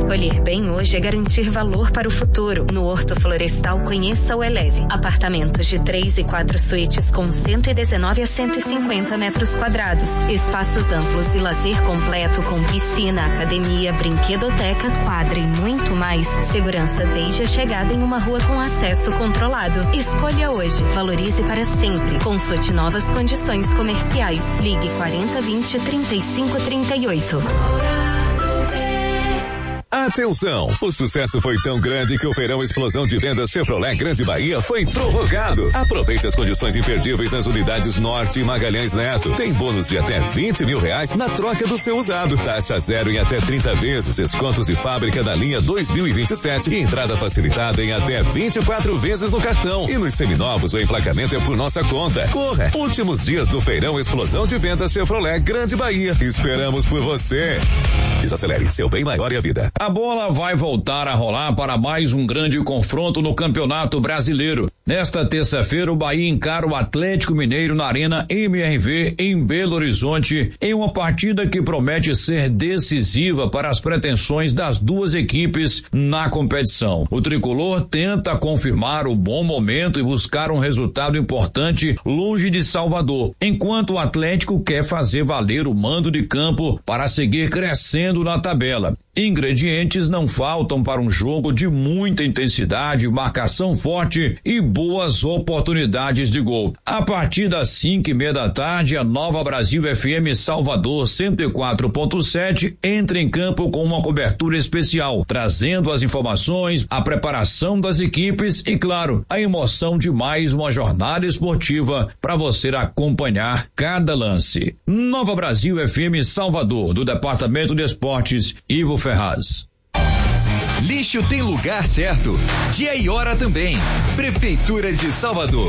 Escolher bem hoje é garantir valor para o futuro. No Horto Florestal, conheça o Eleve. Apartamentos de 3 e 4 suítes com 119 a 150 metros quadrados. Espaços amplos e lazer completo com piscina, academia, brinquedoteca, quadra e muito mais. Segurança desde a chegada em uma rua com acesso controlado. Escolha hoje. Valorize para sempre. Consulte novas condições comerciais. Ligue 4020-3538. Atenção! O sucesso foi tão grande que o Feirão Explosão de Vendas Chevrolet Grande Bahia foi prorrogado. Aproveite as condições imperdíveis nas unidades Norte e Magalhães Neto. Tem bônus de até R$20 mil na troca do seu usado. Taxa zero em até 30 vezes. Descontos de fábrica da linha 2027 e entrada facilitada em até 24 vezes no cartão. E nos seminovos o emplacamento é por nossa conta. Corra! Últimos dias do Feirão Explosão de Vendas Chevrolet Grande Bahia. Esperamos por você. Desacelere, seu bem maior e a vida. A bola vai voltar a rolar para mais um grande confronto no Campeonato Brasileiro. Nesta terça-feira, o Bahia encara o Atlético Mineiro na Arena MRV em Belo Horizonte, em uma partida que promete ser decisiva para as pretensões das duas equipes na competição. O tricolor tenta confirmar o bom momento e buscar um resultado importante longe de Salvador, enquanto o Atlético quer fazer valer o mando de campo para seguir crescendo na tabela. Ingredientes não faltam para um jogo de muita intensidade, marcação forte e boas oportunidades de gol. A partir das 5:30 da tarde, a Nova Brasil FM Salvador 104.7 entra em campo com uma cobertura especial, trazendo as informações, a preparação das equipes e, claro, a emoção de mais uma jornada esportiva para você acompanhar cada lance. Nova Brasil FM Salvador, do Departamento de Esportes, Ivo Ferraz. Lixo tem lugar certo, dia e hora também. Prefeitura de Salvador.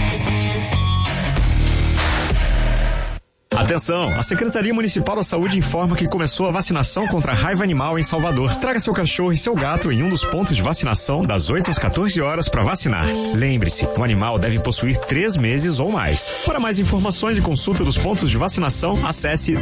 Atenção, a Secretaria Municipal da Saúde informa que começou a vacinação contra a raiva animal em Salvador. Traga seu cachorro e seu gato em um dos pontos de vacinação das 8 às 14 horas para vacinar. Lembre-se, o animal deve possuir 3 meses ou mais. Para mais informações e consulta dos pontos de vacinação, acesse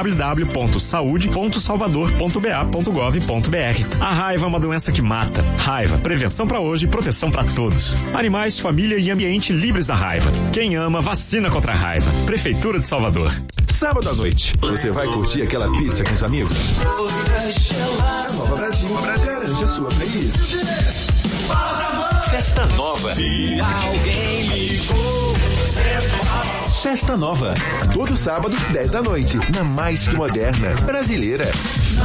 www.saude.salvador.ba.gov.br. A raiva é uma doença que mata. Raiva, prevenção para hoje e proteção para todos. Animais, família e ambiente livres da raiva. Quem ama, vacina contra a raiva. Prefeitura de Salvador. Sábado à noite, você vai curtir aquela pizza com os amigos? Nova Brasil, garante a sua playlist. Festa Nova. Se alguém ligou, Festa Nova, todo sábado, 10 da noite, na mais que moderna brasileira.